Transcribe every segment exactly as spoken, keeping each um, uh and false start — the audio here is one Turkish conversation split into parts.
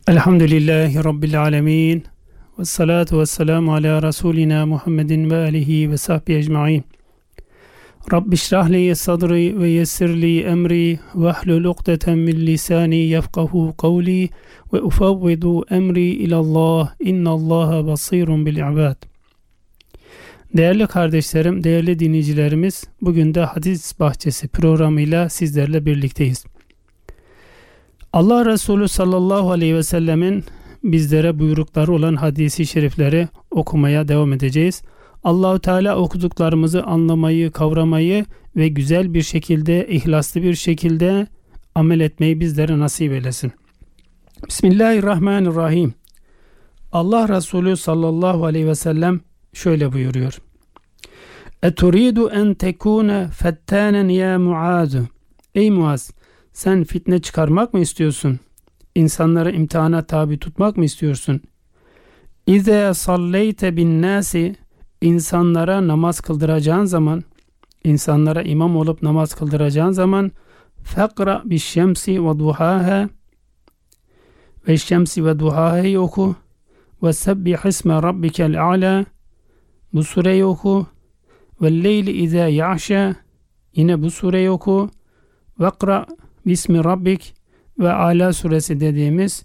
Elhamdülillahi Rabbil alemin. Ve salatu ve selamu ala Resulina Muhammedin ve alihi ve sahbihi ecma'in. Rabbi şrahli sadri ve yessirli emri ve ahlul ukdeten min lisani yefkahu kavli ve ufavvidu emri ilallah. İnnallaha basirun bil ibad. Değerli kardeşlerim, değerli dinleyicilerimiz, bugün de Hadis Bahçesi programıyla sizlerle birlikteyiz. Allah Resulü sallallahu aleyhi ve sellemin bizlere buyrukları olan hadisi şerifleri okumaya devam edeceğiz. Allah-u Teala okuduklarımızı anlamayı, kavramayı ve güzel bir şekilde, ihlaslı bir şekilde amel etmeyi bizlere nasip eylesin. Bismillahirrahmanirrahim. Allah Resulü sallallahu aleyhi ve sellem şöyle buyuruyor. Eturidu en tekune fettanen ya Muaz. Ey Muaz, sen fitne çıkarmak mı istiyorsun? İnsanları imtihana tabi tutmak mı istiyorsun? İze salleyte bin nasi, insanlara namaz kıldıracağın zaman, insanlara imam olup namaz kıldıracağın zaman, fekra bi şemsi ve duhaha, ve şemsi ve duhaha'yı oku, ve sebbih isme rabbikel a'la, bu sureyi oku, ve leyli ize ya'şa, yine bu sureyi oku, ve kra bismi rabbik, ve Ala suresi dediğimiz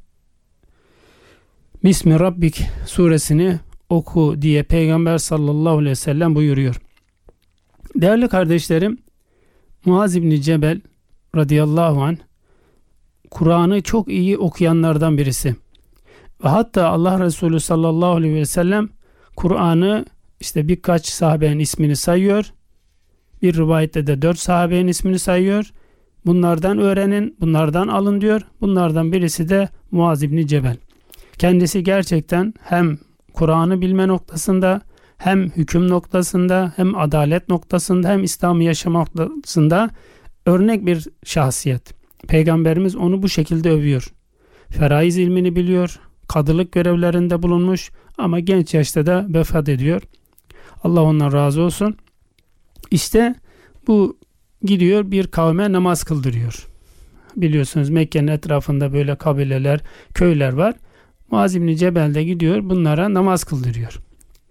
Bismi Rabbik suresini oku diye Peygamber sallallahu aleyhi ve sellem buyuruyor. Değerli kardeşlerim, Muaz İbni Cebel radıyallahu anh Kur'an'ı çok iyi okuyanlardan birisi. Ve hatta Allah Resulü sallallahu aleyhi ve sellem Kur'an'ı işte birkaç sahabenin ismini sayıyor. Bir rivayette de dört sahabenin ismini sayıyor. Bunlardan öğrenin, bunlardan alın diyor. Bunlardan birisi de Muaz İbni Cebel. Kendisi gerçekten hem Kur'an'ı bilme noktasında, hem hüküm noktasında, hem adalet noktasında, hem İslam'ı yaşama noktasında örnek bir şahsiyet. Peygamberimiz onu bu şekilde övüyor. Feraiz ilmini biliyor, kadılık görevlerinde bulunmuş ama genç yaşta da vefat ediyor. Allah ondan razı olsun. İşte bu gidiyor bir kavme namaz kıldırıyor. Biliyorsunuz Mekke'nin etrafında böyle kabileler, köyler var. Muaz İbni Cebel de gidiyor bunlara namaz kıldırıyor.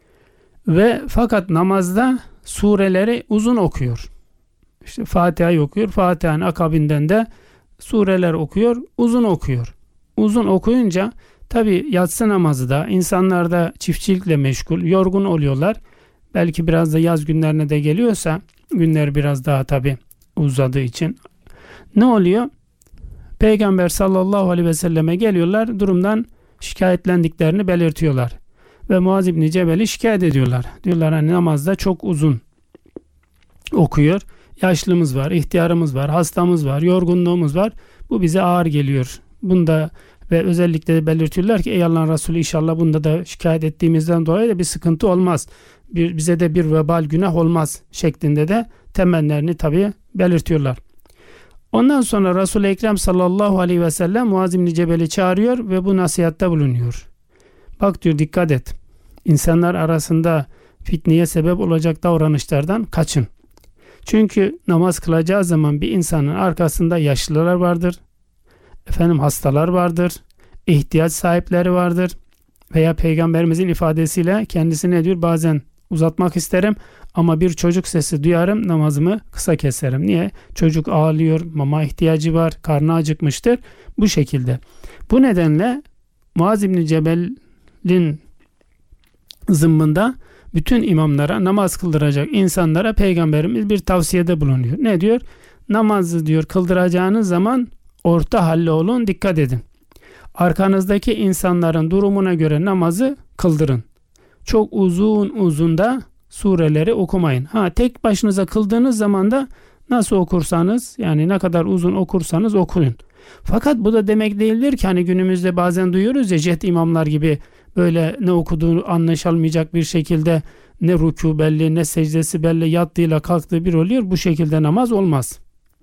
Ve fakat namazda sureleri uzun okuyor. İşte Fatiha'yı okuyor. Fatiha'nın akabinden de sureler okuyor, uzun okuyor. Uzun okuyunca tabi yatsı namazı da insanlar da çiftçilikle meşgul, yorgun oluyorlar. Belki biraz da yaz günlerine de geliyorsa günler biraz daha tabi uzadığı için ne oluyor? Peygamber sallallahu aleyhi ve selleme geliyorlar, durumdan şikayetlendiklerini belirtiyorlar. Ve Muaz İbni Cebel'i şikayet ediyorlar. Diyorlar hani namazda çok uzun okuyor. Yaşlımız var, ihtiyarımız var, hastamız var, yorgunluğumuz var. Bu bize ağır geliyor. Bunda ve özellikle de belirtiyorlar ki ey Allah'ın Resulü inşallah bunda da şikayet ettiğimizden dolayı da bir sıkıntı olmaz. Bir, bize de bir vebal günah olmaz şeklinde de temenlerini tabi belirtiyorlar. Ondan sonra Resul-i Ekrem sallallahu aleyhi ve sellem Muaz İbni Cebel'i çağırıyor ve bu nasihatte bulunuyor. Bak diyor, dikkat et. İnsanlar arasında fitneye sebep olacak davranışlardan kaçın. Çünkü namaz kılacağı zaman bir insanın arkasında yaşlılar vardır. Efendim hastalar vardır. İhtiyaç sahipleri vardır. Veya Peygamberimizin ifadesiyle kendisi ne diyor? Bazen uzatmak isterim ama bir çocuk sesi duyarım, namazımı kısa keserim. Niye? Çocuk ağlıyor, mama ihtiyacı var, karnı acıkmıştır. Bu şekilde. Bu nedenle Muaz İbni Cebel'in zımmında bütün imamlara, namaz kıldıracak insanlara Peygamberimiz bir tavsiyede bulunuyor. Ne diyor? Namazı diyor kıldıracağınız zaman orta halli olun, dikkat edin. Arkanızdaki insanların durumuna göre namazı kıldırın. Çok uzun uzun da sureleri okumayın. Ha, tek başınıza kıldığınız zaman da nasıl okursanız, yani ne kadar uzun okursanız okuyun. Fakat bu da demek değildir ki hani günümüzde bazen duyuyoruz ya jet imamlar gibi böyle ne okuduğunu anlaşılmayacak bir şekilde ne rükû belli, ne secdesi belli, yattığıyla kalktığı bir oluyor. Bu şekilde namaz olmaz.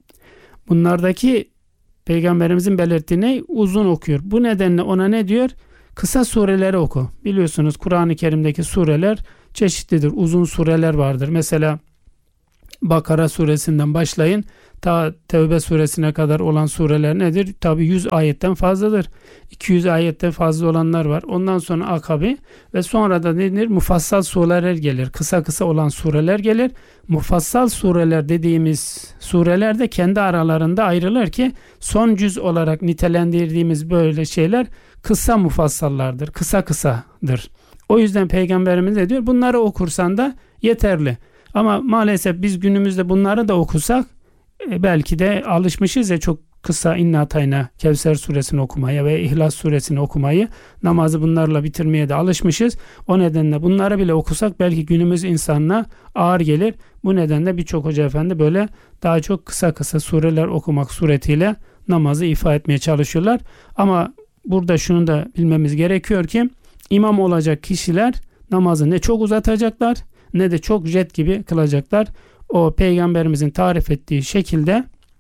Bunlardaki Peygamberimizin belirttiğini uzun okuyor. Bu nedenle ona ne diyor? Kısa sureleri oku. Biliyorsunuz Kur'an-ı Kerim'deki sureler çeşitlidir. Uzun sureler vardır. Mesela Bakara suresinden başlayın ta Tevbe suresine kadar olan sureler nedir? Tabi yüz ayetten fazladır. iki yüz ayetten fazla olanlar var. Ondan sonra akabi ve sonra da nedir? Mufassal sureler gelir. Kısa kısa olan sureler gelir. Mufassal sureler dediğimiz sureler de kendi aralarında ayrılır ki son cüz olarak nitelendirdiğimiz böyle şeyler kısa mufassallardır. Kısa kısadır. O yüzden Peygamberimiz de diyor bunları okursan da yeterli. Ama maalesef biz günümüzde bunları da okusak e, belki de alışmışız ya çok kısa İnna Atayna Kevser suresini okumaya ve İhlas suresini okumayı, namazı bunlarla bitirmeye de alışmışız. O nedenle bunları bile okusak belki günümüz insanına ağır gelir. Bu nedenle birçok hoca efendi böyle daha çok kısa kısa sureler okumak suretiyle namazı ifa etmeye çalışıyorlar. Ama burada şunu da bilmemiz gerekiyor ki imam olacak kişiler namazı ne çok uzatacaklar ne de çok jet gibi kılacaklar. O Peygamberimizin tarif ettiği şekilde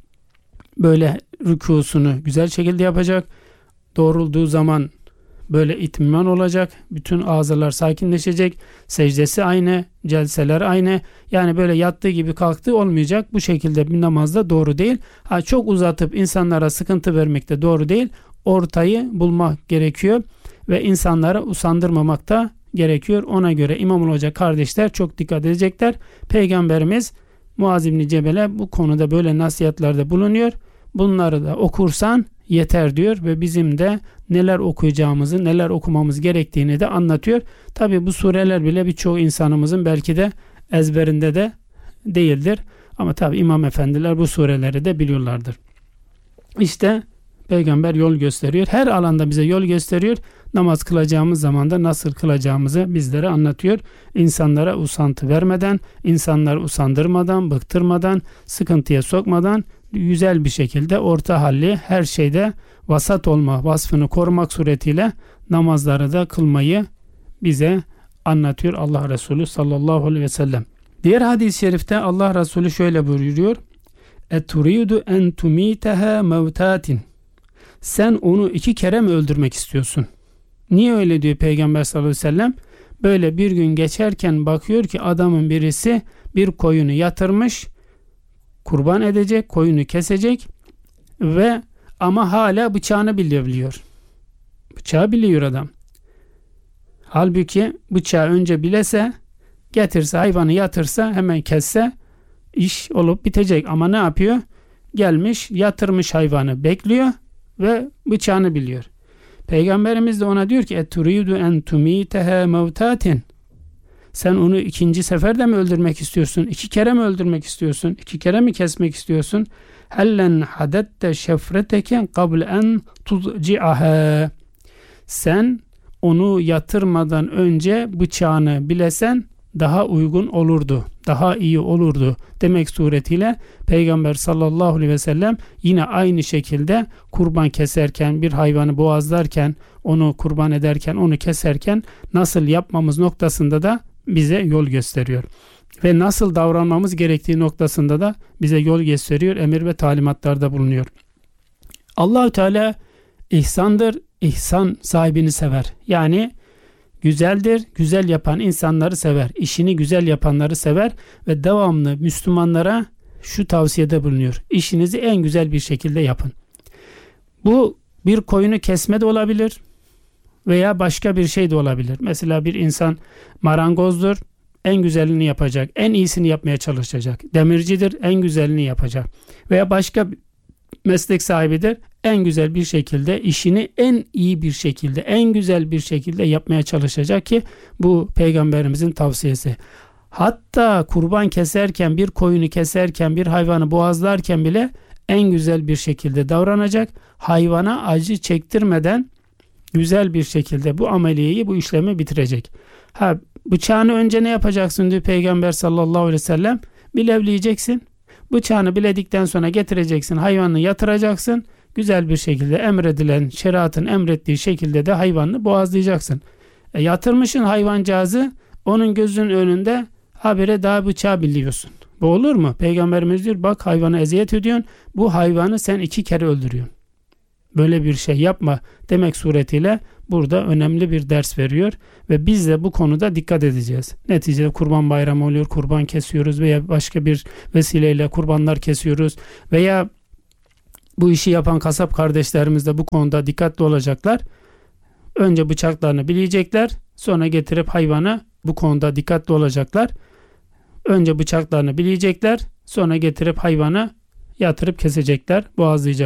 böyle rükûsunu güzel şekilde yapacak. Doğrulduğu zaman böyle itminan olacak. Bütün azalar sakinleşecek. Secdesi aynı, celseler aynı. Yani böyle yattığı gibi kalktığı olmayacak. Bu şekilde bir namazda doğru değil. Ha, çok uzatıp insanlara sıkıntı vermek de doğru değil. Ortayı bulmak gerekiyor ve insanlara usandırmamak da gerekiyor. Ona göre imam olacak kardeşler çok dikkat edecekler. Peygamberimiz Muaz İbni Cebel'e bu konuda böyle nasihatlerde bulunuyor. Bunları da okursan yeter diyor ve bizim de neler okuyacağımızı, neler okumamız gerektiğini de anlatıyor. Tabi bu sureler bile birçok insanımızın belki de ezberinde de değildir. Ama tabi imam efendiler bu sureleri de biliyorlardır. İşte Peygamber yol gösteriyor. Her alanda bize yol gösteriyor. Namaz kılacağımız zaman da nasıl kılacağımızı bizlere anlatıyor. İnsanlara usantı vermeden, insanları usandırmadan, bıktırmadan, sıkıntıya sokmadan güzel bir şekilde orta halli her şeyde vasat olma vasfını korumak suretiyle namazları da kılmayı bize anlatıyor Allah Resulü sallallahu aleyhi ve sellem. Diğer hadis-i şerifte Allah Resulü şöyle buyuruyor. "Eturidu en tumitaha mevtatin." Sen onu iki kere mi öldürmek istiyorsun? Niye öyle diyor Peygamber sallallahu aleyhi ve sellem? Böyle bir gün geçerken bakıyor ki adamın birisi bir koyunu yatırmış, kurban edecek, koyunu kesecek ve ama hala bıçağını bilebiliyor. Bıçağı biliyor adam. Halbuki bıçağı önce bilese, getirse hayvanı yatırsa hemen kesse iş olup bitecek. Ama ne yapıyor? Gelmiş yatırmış hayvanı bekliyor ve bıçağını biliyor. Peygamberimiz de ona diyor ki eturidu en tumiteha mevtatin. Sen onu ikinci seferde mi öldürmek istiyorsun? İki kere mi öldürmek istiyorsun? İki kere mi kesmek istiyorsun? Hellen hadette şefreteke qabl en tuzci'aha. Sen onu yatırmadan önce bıçağını bilesen daha uygun olurdu. Daha iyi olurdu demek suretiyle Peygamber sallallahu aleyhi ve sellem yine aynı şekilde kurban keserken, bir hayvanı boğazlarken, onu kurban ederken, onu keserken nasıl yapmamız noktasında da bize yol gösteriyor. Ve nasıl davranmamız gerektiği noktasında da bize yol gösteriyor, emir ve talimatlarda bulunuyor. Allah-u Teala ihsandır, ihsan sahibini sever. Yani güzeldir, güzel yapan insanları sever. İşini güzel yapanları sever ve devamlı Müslümanlara şu tavsiyede bulunuyor. İşinizi en güzel bir şekilde yapın. Bu bir koyunu kesme de olabilir veya başka bir şey de olabilir. Mesela bir insan marangozdur, en güzelini yapacak, en iyisini yapmaya çalışacak. Demircidir, en güzelini yapacak. Veya başka meslek sahibidir, en güzel bir şekilde işini en iyi bir şekilde, en güzel bir şekilde yapmaya çalışacak ki bu Peygamberimizin tavsiyesi. Hatta kurban keserken, bir koyunu keserken, bir hayvanı boğazlarken bile en güzel bir şekilde davranacak. Hayvana acı çektirmeden güzel bir şekilde bu ameliyeyi, bu işlemi bitirecek. Ha, bıçağını önce ne yapacaksın diyor Peygamber sallallahu aleyhi ve sellem? Bilevleyeceksin. Bıçağını biledikten sonra getireceksin, hayvanını yatıracaksın. Güzel bir şekilde emredilen, şeriatın emrettiği şekilde de hayvanını boğazlayacaksın. E, yatırmışın hayvancağızı, onun gözünün önünde habire daha bıçağı biliyorsun. Bu olur mu? Peygamberimiz diyor bak hayvana eziyet ediyorsun, bu hayvanı sen iki kere öldürüyorsun. Böyle bir şey yapma demek suretiyle burada önemli bir ders veriyor ve biz de bu konuda dikkat edeceğiz. Neticede Kurban Bayramı oluyor, kurban kesiyoruz veya başka bir vesileyle kurbanlar kesiyoruz veya bu işi yapan kasap kardeşlerimiz de bu konuda dikkatli olacaklar. Önce bıçaklarını bileyecekler, sonra getirip hayvana bu konuda dikkatli olacaklar. Önce bıçaklarını bileyecekler, sonra getirip hayvana yatırıp kesecekler, boğazlayacaklar.